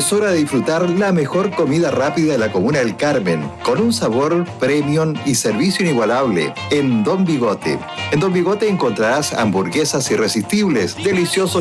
Es hora de disfrutar la mejor comida rápida de la comuna del Carmen, con un sabor premium y servicio inigualable, en Don Bigote. En Don Bigote encontrarás hamburguesas irresistibles, deliciosos